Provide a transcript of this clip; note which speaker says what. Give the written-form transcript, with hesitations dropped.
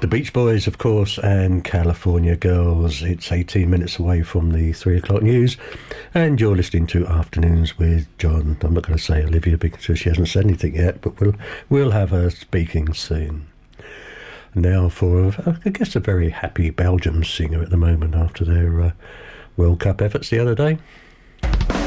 Speaker 1: The Beach Boys, of course, and California Girls. It's 18 minutes away from the 3 o'clock news, and you're listening to Afternoons with John. I'm not going to say Olivia because she hasn't said anything yet, but we'll have her speaking soon. Now for, I guess, a very happy Belgium singer at the moment after their World Cup efforts the other day.